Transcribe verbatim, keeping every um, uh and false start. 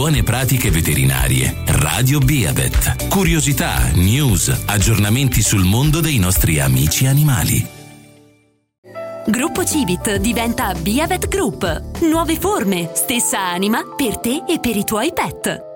buone pratiche veterinarie. Radio Beavet. Curiosità, news, aggiornamenti sul mondo dei nostri amici animali. Gruppo Civit diventa Beavet Group. Nuove forme, stessa anima per te e per i tuoi pet.